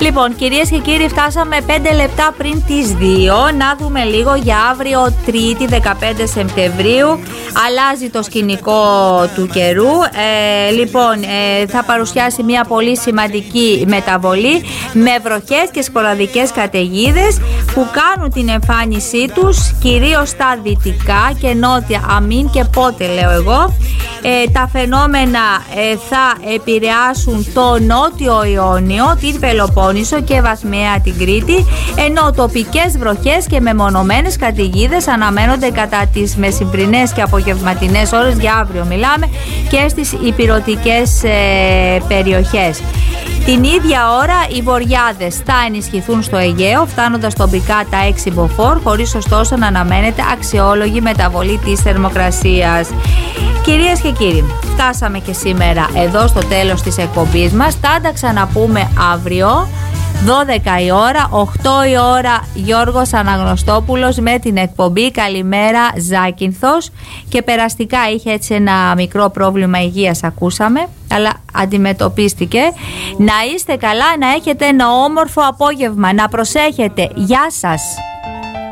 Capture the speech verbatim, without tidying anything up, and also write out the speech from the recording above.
Λοιπόν, κυρίες και κύριοι, φτάσαμε πέντε λεπτά πριν τις δύο. Να δούμε λίγο για αύριο, Τρίτη δεκαπέντε Σεπτεμβρίου. Αλλάζει το σκηνικό του καιρού. Ε, λοιπόν, ε, θα παρουσιάσει μια πολύ σημαντική μεταβολή με βροχές και σποραδικές καταιγίδες που κάνουν την εμφάνισή τους κυρίως στα δυτικά και νότια. Αμήν και πότε, λέω εγώ. Ε, τα φαινόμενα ε, θα επηρεάσουν το νότιο Ιόνιο, την Πελοπόννησο και βαθμιαία την Κρήτη, ενώ τοπικές βροχές και μεμονωμένες καταιγίδες αναμένονται κατά τις μεσημβρινές και απογευματινές ώρες, για αύριο μιλάμε, και στις ηπειρωτικές ε, περιοχές. Την ίδια ώρα οι βοριάδες θα ενισχυθούν στο Αιγαίο, φτάνοντας τοπικά τα έξι μποφόρ, χωρίς ωστόσο να αναμένεται αξιόλογη μεταβολή της θερμοκρασίας. Κυρίες και κύριοι, φτάσαμε και σήμερα εδώ στο τέλος της εκπομπής μας. Θα τα ξαναπούμε αύριο, δώδεκα η ώρα, οκτώ η ώρα, Γιώργος Αναγνωστόπουλος με την εκπομπή Καλημέρα Ζάκυνθος. Και περαστικά είχε έτσι ένα μικρό πρόβλημα υγείας, ακούσαμε, αλλά αντιμετωπίστηκε. Να είστε καλά, να έχετε ένα όμορφο απόγευμα, να προσέχετε. Γεια σας.